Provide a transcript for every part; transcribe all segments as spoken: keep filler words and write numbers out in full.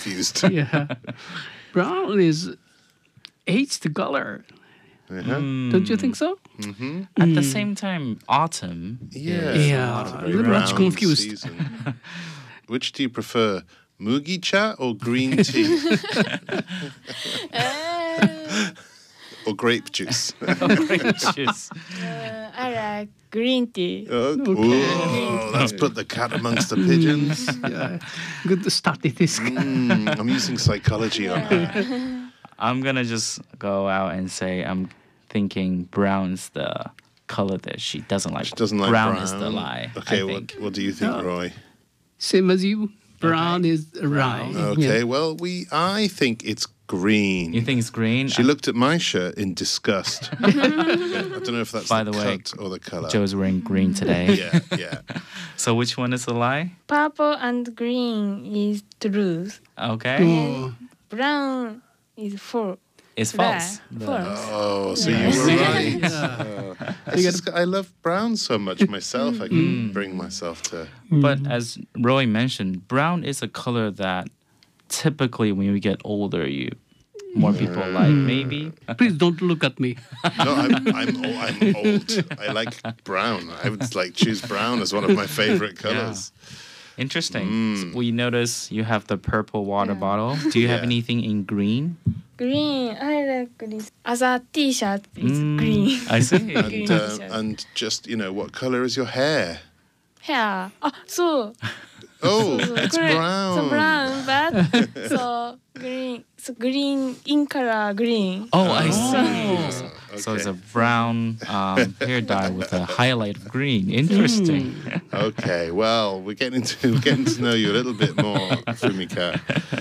confused. Yeah. Brown is hates the color. Uh-huh. Don't you think so? Mm-hmm. At the same time, autumn. Yeah. is Yeah, a lot of a very little brown. much confused. Season. Which do you prefer, mugi cha or green tea? Or grape juice? Orange juice. Uh, I like green tea. Oh, ooh, let's put the cat amongst the pigeons. Yeah. Good statistic. Mm, I'm using psychology on her. I'm gonna just go out and say I'm thinking brown's the color that she doesn't like. She doesn't like brown. brown. is the lie. Okay, I what, think. what do you think, Oh. Roy? Same as you. Brown is right. Okay, Yeah. well, we I think it's green. You think it's green? She looked at my shirt in disgust. I don't know if that's By the, the way, cut or the color. Joe's wearing green today. Yeah, yeah. So which one is the lie? Purple and green is truth. Okay, Oh. Brown is false. it's false. False. Oh, so Yeah. you were right. Yeah. Oh. It's just- I love brown so much myself. I can bring myself to. But as Roy mentioned, brown is a color that typically when you get older, you more people like. Maybe. Please don't look at me. No, I'm I'm, o- I'm old. I like brown. I would like choose brown as one of my favorite colors. Interesting. Mm. So we notice you have the purple water bottle. Do you have Yeah. anything in green? Green. I like this. As a T-shirt is Mm, green. I see. And Green um, t-shirt. and just you know, what color is your hair? Hair. Ah, so. Oh, so it's correct. brown. So brown, but so green. So green in color green. Oh, I Oh. see. So it's a brown um, hair dye with a highlight of green. Interesting. Okay, well, we're getting to we're getting to know you a little bit more, Fumika,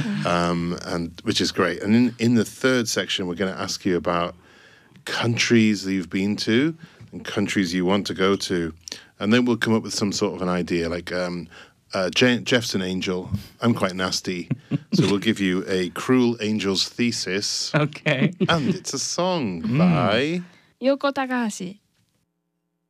um, and which is great. And in, in the third section, we're going to ask you about countries that you've been to and countries you want to go to, and then we'll come up with some sort of an idea. Like um, uh, Je- Jeff's an angel. I'm quite nasty, so we'll give you a cruel angel's thesis, Okay. and it's a song by. 横高橋。